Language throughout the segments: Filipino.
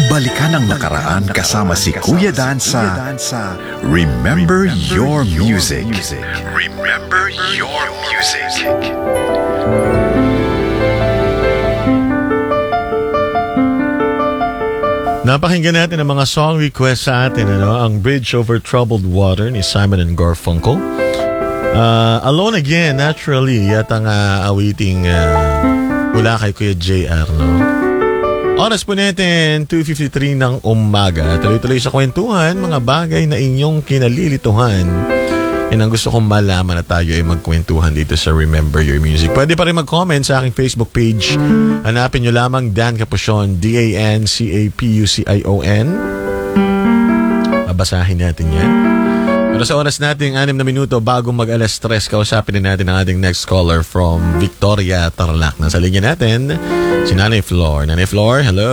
Balikan ang nakaraan kasama si Kuya Dan sa Remember Your Music. Remember Your Music. Napakinggan natin ang mga song request sa atin, ang Bridge Over Troubled Water ni Simon and Garfunkel. Alone Again, naturally, yata nga awiting mula kay Kuya JR, no? Oras po natin, 2:53 ng umaga. Tuloy-tuloy sa kwentuhan, mga bagay na inyong kinalilituhan. Yan ang gusto kong malaman na tayo ay magkwentuhan dito sa Remember Your Music. Pwede pa rin mag-comment sa aking Facebook page. Hanapin nyo lamang Dan Capucion, DANCAPUCION. Babasahin natin yan. Pero sa oras natin, 6 na minuto bago mag-alas 3, kausapin din natin ang ating next caller from Victoria, Tarlac. Nasa linya natin, si Nanay Flor. Nanay Flor, hello.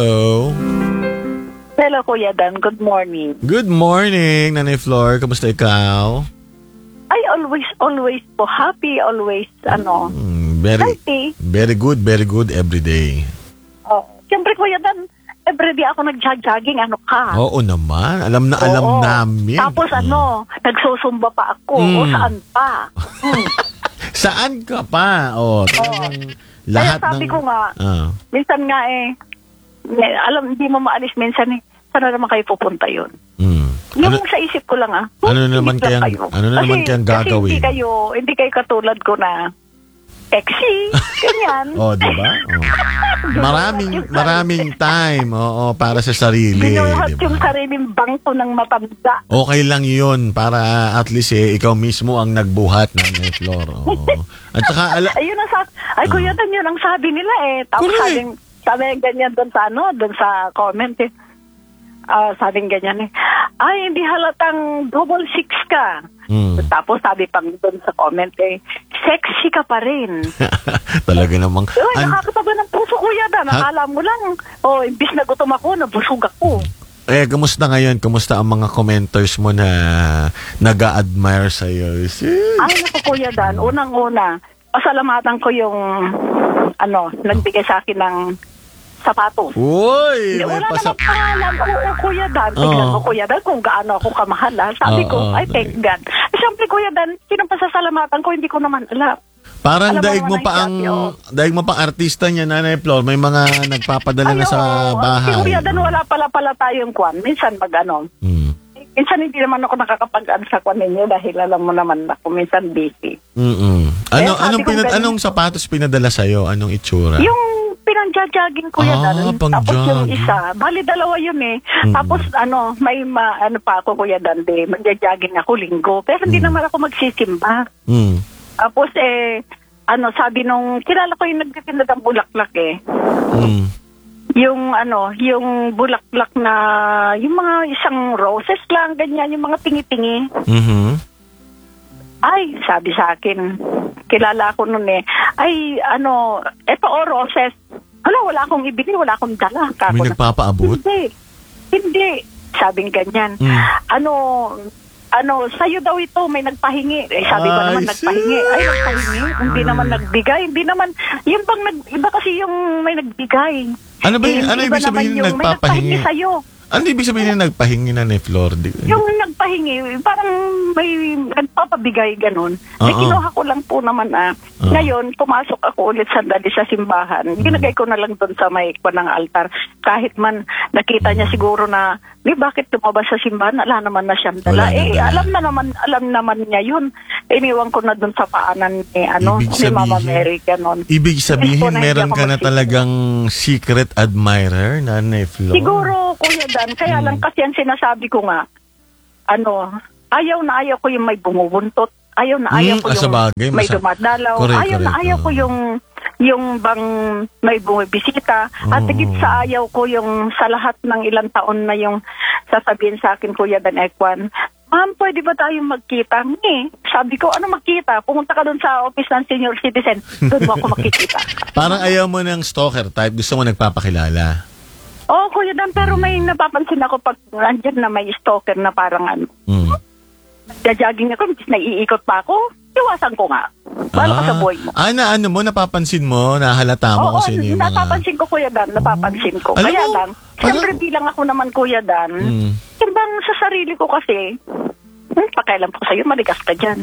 Hello, Kuya Dan. Good morning. Good morning, Nanay Flor. Kamusta ikaw? Ay, always po. Happy, always, healthy. Very good every day. Oh, siyempre, Kuya Dan, everyday ako nag-jogging, ka? Oo naman. Alam namin. Tapos nagsusumba pa ako. O saan pa? Saan ka pa? Lahat kaya sabi ko nga, minsan nga hindi mo maalis minsan sana naman kayo pupunta yun. Yung sa isip ko lang ano naman kayang gagawin? Kasi hindi kayo katulad ko na sexy, ganyan. Diba? Maraming time, para sa sarili. Binuhat diba? Yung sariling bangko ng matanda. Okay lang yun, para at least ikaw mismo ang nagbuhat ng Flor. At saka, Kuya Dan, yun ang sabi nila Tapos sabi ganyan doon sa comment sabing ganyan hindi halatang double six ka. Tapos sabi pang doon sa comment sexy ka pa rin. Talaga namang nakakataba ng puso, Kuya Dan. Nakala mo lang imbis na gutom ako, nabusog ako. Kamusta ngayon? Kamusta ang mga commenters mo na nag-a-admire sa'yo? Naku, Kuya Dan, unang-una pasalamatan ko yung nagbigay sa akin ng sapatos. Uy! Wala namang pangalan. Oo, Kuya Dan. Tignan mo, Kuya Dan, kung gaano ako kamahal. Sabi ko, thank God. Siyempre, Kuya Dan, sinong pasasalamatan ko, hindi ko naman alam. Parang daig mo pa artista niya, Nanay Flor. May mga nagpapadala na sa bahay. Kuya Dan, wala pala tayong kwan. Minsan minsan hindi naman ako nakakapag-an sa kwan ninyo dahil alam mo naman ako minsan busy. Anong sapatos pinadala sa'yo? Anong itsura? Yung pinang-jogging, Kuya Dan. Tapos yung isa, bali dalawa yun Tapos may pa ako, Kuya Dan, mag-jogging ako linggo. Pero hindi naman ako magsisimba. Tapos sabi nung, kilala ko yung nagtitinda ng bulaklak Yung yung bulaklak na, yung mga isang roses lang, ganyan, yung mga tingi-tingi. Ay, sabi sa akin, kilala ko nun eto roses. Wala akong ibili, wala akong dala. May nagpapaabot? Hindi. Sabing ganyan. Sa'yo daw ito, may nagpahingi. Sabi ko naman, nagpahingi. Ay, nagpahingi. Hindi naman nagbigay. Hindi naman, yung bang iba kasi yung may nagbigay. Ano ibig sabihin ng nagpapahingi? May nagpahingi sa'yo. Ano ibig sabihin ng nagpahingi na ni Flor? Yung nagpahingi, parang may nagpapabigay ganun. Kinuha ko lang po naman Ngayon, pumasok ako ulit sandali sa simbahan. Ginagay ko na lang doon sa may kwan ng altar. Kahit man nakita niya siguro na, bakit tumabas sa simbahan? Wala naman na siyang dala. Alam naman niya yun. Iniwan ko na doon sa paanan ni Mama Mary, ganun. Ibig sabihin, meron ka na talagang secret admirer, Nanay Flor? Siguro, Kuya Dan, kaya lang kasi ang sinasabi ko nga, ayaw na ayaw ko yung may bumubuntot. Ayaw na ayaw ko yung may dumadalaw. Ayaw ko yung bang may bumibisita. At higit sa ayaw ko yung sa lahat ng ilang taon na yung sasabihin sa akin, Kuya Dan Ekwan, Ma'am, pwede ba tayong magkita? Sabi ko, magkita? Pumunta ka doon sa office ng senior citizen. Doon mo ako makikita. Parang ayaw mo ng stalker type. Gusto mo nagpapakilala. Kuya Dan, pero may napapansin ako pag andyan na may stalker na parang jogging ako, naiikot pa ako, iwasan ko nga. Bala ka sa buhay mo. Napapansin mo, nahalata mo kung sino yung mga... napapansin ko, Kuya Dan, napapansin ko. Alam Kaya mo, lang, Siyempre bilang ako naman, Kuya Dan, bang sa sarili ko kasi, pakialam ko sa'yo, maligas ka dyan.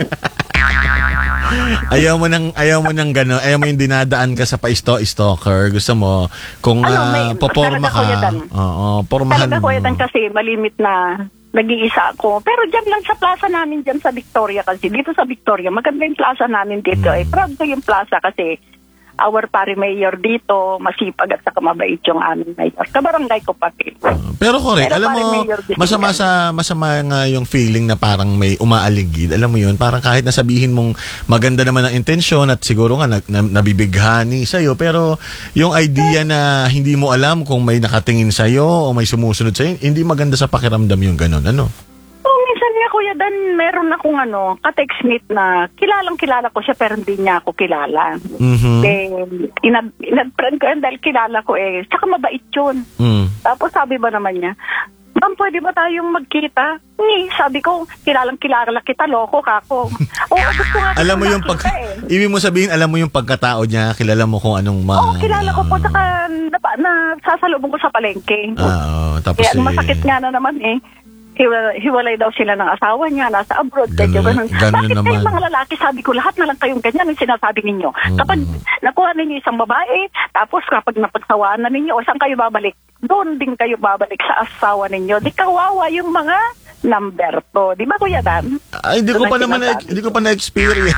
Ayaw mo nang gano'n, ayaw mo yung dinadaan ka sa pa-stalker. Gusto mo, kung poporma ka. Pormahan mo. Talaga, Kuya Dan, kasi malimit na nag-iisa ako. Pero dyan lang sa plaza namin, dyan sa Victoria kasi. Dito sa Victoria, maganda yung plaza namin dito. Proud ko yung plaza kasi our pari mayor dito, masipag at saka mabait yung aming mayor. Kabarangay ko pati. Pero correct, alam mo, masama nga yung feeling na parang may umaaligid. Alam mo yun, parang kahit nasabihin mong maganda naman ang intensyon at siguro nga nabibighani sa'yo, pero yung idea na hindi mo alam kung may nakatingin sa'yo o may sumusunod sa'yo, hindi maganda sa pakiramdam yung ganun, ano? Kuya Dan, meron akong ka-textmate na kilala ko siya pero hindi niya ako kilala. Inad-friend ko yan dahil kilala ko saka mabait yun. Tapos sabi ba naman niya, Ma'am, pwede ba tayong magkita? Sabi ko, kilala kita, loko ka ako. Gusto nga alam mo yung ibig mo sabihin, alam mo yung pagkatao niya, kilala mo kung anong kilala ko po, saka sasalubong ko sa palengke. Tapos masakit nga na naman hiwalay daw sila ng asawa niya, nasa abroad. Ganun Bakit naman. kayo mga lalaki, sabi ko, lahat na lang kayong ganyan ang sinasabi ninyo. Kapag nakuha ninyo isang babae, tapos kapag napagsawaan na ninyo, saan kayo babalik? Doon din kayo babalik sa asawa ninyo. Di kawawa yung mga number to. Di ba, Kuya Dan? Ay, hindi ko pa na-experience.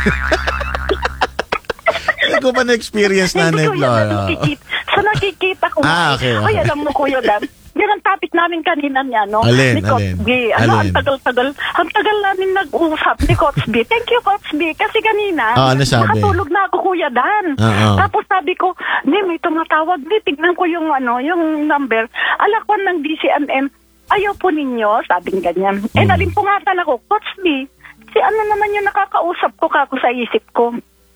Hindi ko pa na-experience na Flora. So nakikita ko. Okay. Ay, alam mo, Kuya Dan, yan ang topic namin kanina niya, no? Alin? Ni Cotsby. Ang tagal namin nag-usap ni Cotsby. Thank you, Cotsby. Kasi kanina, ano sabi? nakatulog na ako, Kuya Dan. Tapos sabi ko, may tumatawag. Tignan ko yung number. Alakwan ng DCMM. Ayaw po ninyo, sabing ganyan. Nalimpungatan ako, Cotsby. Si ano naman yung nakakausap ko kako sa isip ko.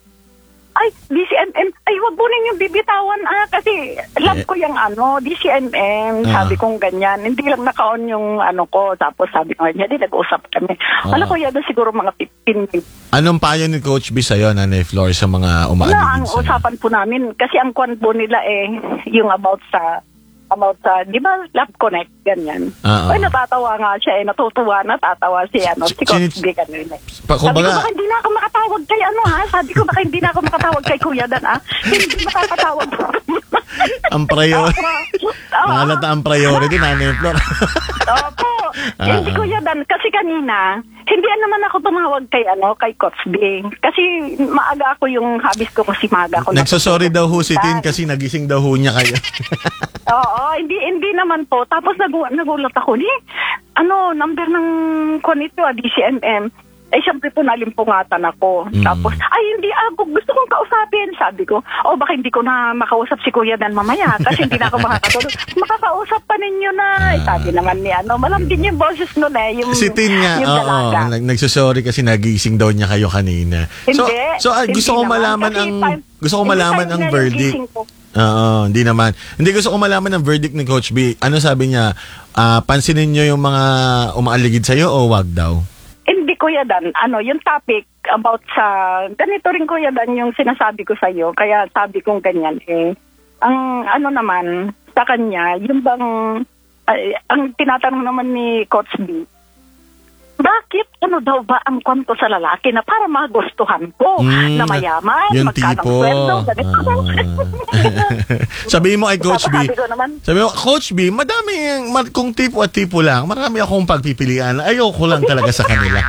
Ay, DCMM, wag mo ninyong bibitawan kasi love ko yung DCMM, sabi kong ganyan. Hindi lang naka-on yung ko, tapos sabi ko, hindi, nag-usap kami. Alam ko yan siguro mga 15 minutes. Anong payo ni Coach B sa'yo, Nanay Flor, sa mga umaaligid ang usapan po namin, kasi ang kwan po nila yung about sa, di ba, Love Connect, ganyan. Natatawa nga siya, natatawa si Coach B kanina. Sabi ko, baka hindi na ako makatawag kay Sabi ko, baka hindi na ako makatawag kay Kuya Dan, Hindi makakatawag. Ang priority. Nakalata ang priority, Nanay Flor. Opo. Hindi, Kuya Dan, kasi kanina, hindi naman ako tumawag kay Coach B. Kasi maaga ako yung habis ko kasi maaga ako. Nagsosorry daw ho si Tin kasi nagising daw ho niya kayo. Oo, hindi naman po. Tapos nagulat ako number ng konito, DCMM. Siyempre po nalimpungatan ako. Tapos, hindi ako. Gusto kong kausapin. Sabi ko, baka hindi ko na makausap si Kuya Dan mamaya kasi hindi na ako makakatulog. Makakausap pa ninyo na. Sabi naman ni malambing yung boses nun yung si Tin nga, nagsusorry kasi nagising daw niya kayo kanina. Gusto ko malaman ang verdict. Hindi naman. Hindi, gusto ko malaman ang verdict ni Coach B. Ano sabi niya? Pansinin niyo yung mga umaaligid sa'yo o wag daw? Hindi, Kuya Dan. Yung topic about sa... Ganito rin, Kuya Dan, yung sinasabi ko sa'yo. Kaya sabi kong ganyan ang naman sa kanya, yung bang... ang tinatanong naman ni Coach B, bakit daw ba ang kwento sa lalaki na para magustuhan ko na mayaman, magkanang sweldo, ganito. Sabihin mo kay Coach B, Coach B, madami, kung tipo at tipo lang, marami akong pagpipilian. Ayoko lang talaga sa kanila.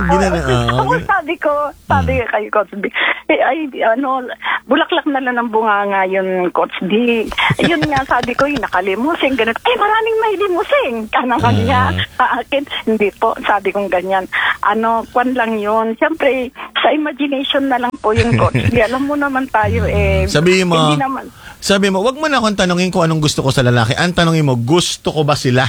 Sabi kay Coach B, bulaklak na lang ng bunganga yun, Coach B. Yun nga, sabi ko, nakalimusing, ganito. Maraming may limusing. Kanang kanya, sa akin. Hindi po, sabi kong ganyan. Kwan lang yun. Siyempre, sa imagination na lang po yung Coach B. Alam mo naman tayo Sabi mo, hindi naman. Sabi mo, wag mo na akong tanongin kung anong gusto ko sa lalaki. Ang tanongin mo, gusto ko ba sila?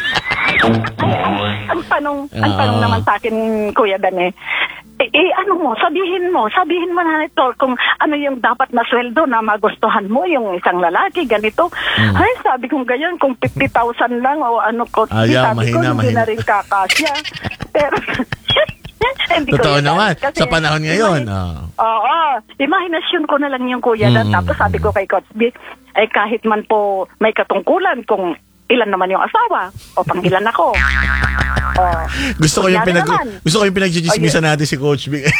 Ang tanong naman sa akin, Kuya Dan sabihin mo na ito kung ano yung dapat na sweldo na magustuhan mo yung isang lalaki, ganito. Sabi kong ganyan, kung 50,000 lang o Coach B, sabi ko, hindi na rin kakasya. Pero, totoo naman, sa panahon ngayon. Imahinasyon ko na lang yung Kuya Dan. Tapos sabi ko kay Coach B, kahit man po may katungkulan kung ilan naman yung asawa? O, pangilan ako. O, gusto ko yung pinagchichismisan natin si Coach B.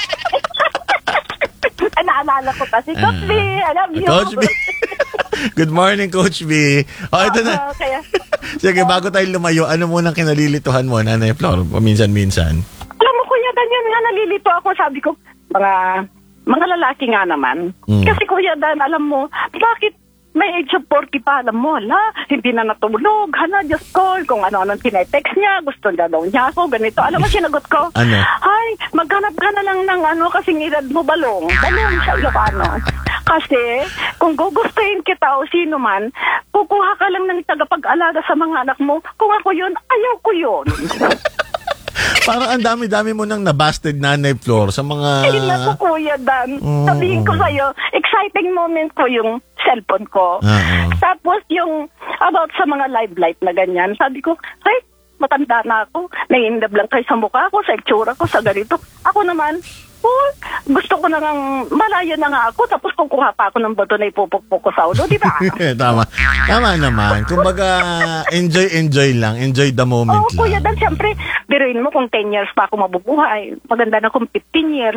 Naalala ko pa si Coach B. Alam niyo. Coach B. Good morning, Coach B. Ito na. Sige, bago tayo lumayo, ano munang kinalilituhan mo, Nanay Flor? Minsan-minsan. Alam mo, Kuya Dan, yan nga nalilito ako. Sabi ko, mga lalaki nga naman. Kasi Kuya Dan, alam mo, bakit may age of 40 pa, alam mo, hindi na natulog. Diyos ko, kung ano-ano tinetext niya, gusto niya daw niya ako, ganito. Alam mo, sinagot ko, ano? Ay, maghanap ka na lang ng kasing edad mo, balong sa Ilocano. Kasi, kung gugustuhin kita o sino man, kukuha ka lang ng tagapag-alaga sa mga anak mo. Kung ako yun, ayaw ko yun. Parang ang dami-dami mo nang nabasted, Nanay Flor, sa mga... Ay, naku, Kuya Dan. Sabihin ko sa'yo, exciting moment ko yung cellphone ko. Tapos yung about sa mga live light na ganyan, sabi ko, ay, matanda na ako. Naiindab lang kayo sa mukha ko, sa itsura ko, sa ganito. Ako naman, gusto ko na nang malaya na nga ako, tapos kukuha pa ako ng bato na ipupukpuk ko sa ulo, di ba? Tama naman. Kumbaga, enjoy lang. Enjoy the moment lang. Kuya Dan, siyempre, biruin mo kung 10 years pa ako mabubuhay. Maganda na kung 15 years.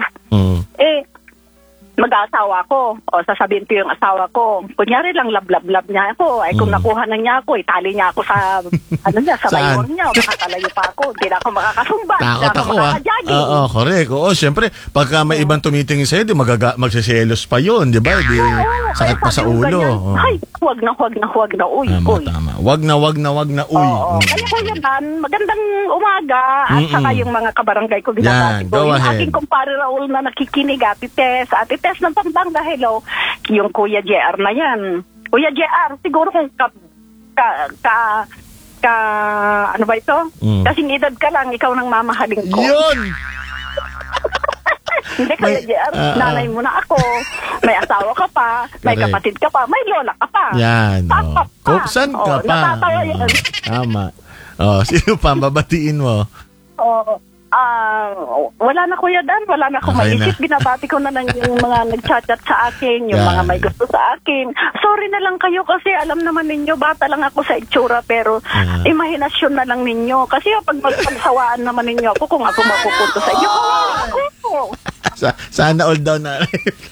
Mag-aasawa ko. O, sasabihin ko yung asawa ko. Kunyari lang, lab niya ako. Ay, kung nakuha na niya ako, itali niya ako sa, sa mayor niya. Makakalayo pa ako. Hindi na ako makakasumbat. Takot ako, Oo, correct. Oo, syempre, pagka may ibang tumitingin sa'yo, di magsiselos pa yun, di ba? Di sakit pa sa ulo. Ay, huwag na. Uy, tama. Wag na, uy. Kaya Kuya Dan, magandang umaga. At saka yung mga kabarangay ko ginabati ko. Yung aking kumpare Raul na nakikinig, Ate Tess ng Pampanga, hello. Yung Kuya JR na yan. Kuya JR, siguro kung ano ba ito? Kasing edad ka lang, ikaw nang mamahaling ko. Yun! Hindi, Kuya JR, nanay mo na ako. May asawa ka pa, may kapatid ka pa, may lola ka pa. Yan. Kuksan ka pa. Natatawa yan. Tama. Sino pa? Babatiin mo? Wala na Kuya Dan, wala na akong maisip. Binabati ko na lang yung mga nag-chat sa akin, yung mga may gusto sa akin. Sorry na lang kayo kasi alam naman ninyo, bata lang ako sa itsura, pero imahinasyon na lang ninyo. Kasi pag magpagsawaan naman ninyo ako kung ako mapupunto sa inyo. Sana all down na.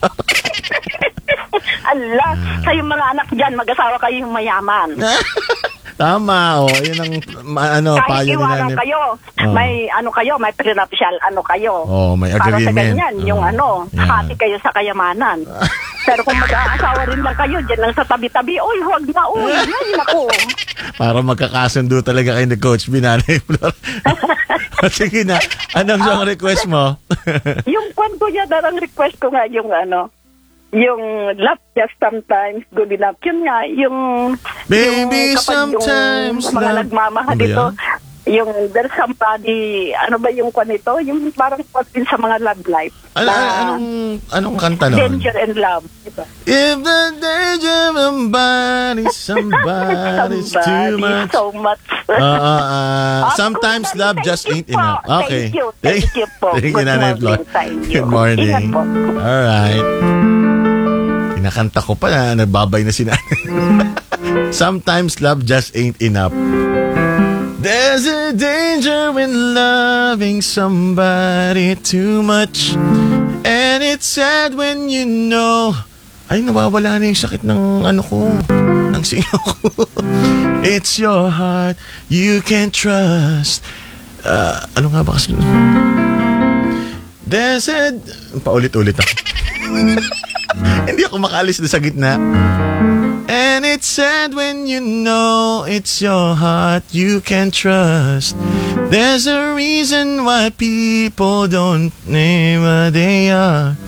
Allah, sa yung mga anak dyan, mag-asawa kayo yung mayaman. Tama, yun ang payo ni Nanay. Kayo, may may prenuptial kayo. May agreement. Para sa ganyan, yung hati kayo sa kayamanan. Pero kung mag-aasawa rin lang kayo, dyan lang sa tabi-tabi, huwag na, ay, naku. Para magkakasundo talaga kayo ni Coach B, Nanay Flor. Sige na, anong song request mo? Yung kwento niya, darang request ko nga yung yung love just sometimes good enough. Yun nga, yung baby sometimes yung mga nagmamahal dito. Yung there's somebody, ano ba yung kwan ito? Yung parang kwan din sa mga love life. Anong kanta naman? Danger and Love. Diba? If the danger of somebody's too much. So much. Sometimes love just ain't enough. Okay. Thank you po. Thank you, Nanay Flor. Good morning. Ingat po. Alright. Kinakanta ko pa na nagbabay na si Nanay. Sometimes love just ain't enough. There's a danger in loving somebody too much. And it's sad when you know. Ay, nawawala na yung sakit ng ng singo ko. It's your heart you can trust. Ano nga ba kasi? There's a... Paulit-ulit ako. Hindi ako makaalis na sa gitna. And it's sad when you know it's your heart you can trust. There's a reason why people don't name what they are.